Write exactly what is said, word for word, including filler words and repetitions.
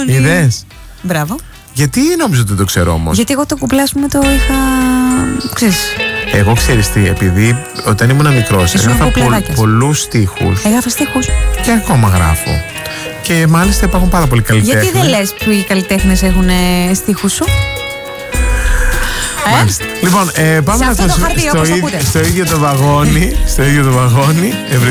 πολύ. Είδες? Μπράβο. Γιατί νόμιζα ότι δεν το ξέρω όμως? Γιατί εγώ το κουπλά, ας πούμε, το είχα. Ξέρεις. Εγώ ξέρεις τι, επειδή όταν ήμουν μικρός Ήσουν έγραφα πο, κουπλεδάκιας. πολλούς στίχους. Έγραφες στίχους. Και ακόμα γράφω. Και μάλιστα υπάρχουν πάρα πολλοί καλλιτέχνες. Γιατί δεν λες ποιοι καλλιτέχνες έχουν στίχους σου? Μάλιστα. Λοιπόν, ε, πάμε Σε να αυτό το, το χαρτί, στο, όπως ίδιο- ακούτε. στο ίδιο το βαγόνι. Στο ίδιο το βαγόνι.